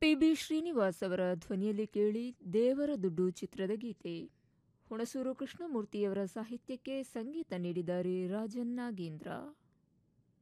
P Srinivas ಅವರ ಧ್ವನಿಯಲ್ಲಿ ಕೇಳಿ ದೇವರ ದುಡ್ಡು ಚಿತ್ರದ ಗೀತೆ. ಹುಣಸೂರು ಕೃಷ್ಣಮೂರ್ತಿಯವರ ಸಾಹಿತ್ಯಕ್ಕೆ ಸಂಗೀತ ನೀಡಿದ್ದಾರೆ ರಾಜನ್ ನಾಗೇಂದ್ರ.